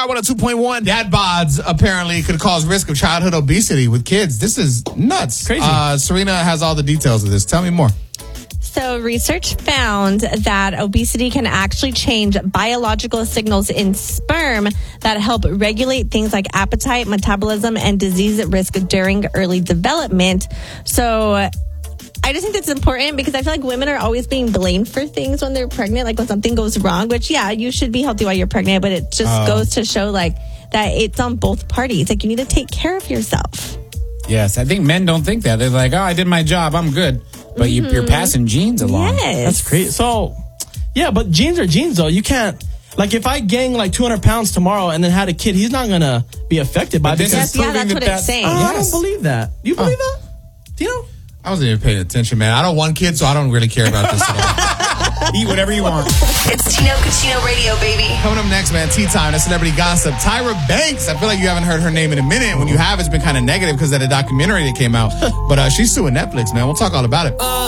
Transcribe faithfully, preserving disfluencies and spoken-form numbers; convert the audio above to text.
Power one oh two point one. Dad bods apparently could cause risk of childhood obesity with kids. This is nuts. Crazy. Uh, Serena has all the details of this. Tell me more. So research found that obesity can actually change biological signals in sperm that help regulate things like appetite, metabolism, and disease risk during early development. So I just think that's important because I feel like women are always being blamed for things when they're pregnant, like when something goes wrong, which, yeah, you should be healthy while you're pregnant, but it just Oh. goes to show like that it's on both parties. Like you need to take care of yourself. Yes, I think men don't think that. They're like, oh, I did my job. I'm good. But you, you're passing genes along. Yes. That's crazy. So, yeah, but genes are genes, though. You can't, like, if I gain like two hundred pounds tomorrow and then had a kid, he's not going to be affected by But this. this is Yes, yeah, proving that's that what it's that's- saying. Oh, I Yes. don't believe that. You believe that? Do you know? I wasn't even paying attention, man. I don't want kids, so I don't really care about this at all. Eat whatever you want. It's Tino Cucino Radio, baby. Coming up next, man, tea time. That's celebrity gossip. Tyra Banks. I feel like you haven't heard her name in a minute. When you have, it's been kind of negative because of the documentary that came out. But uh, she's suing Netflix, man. We'll talk all about it.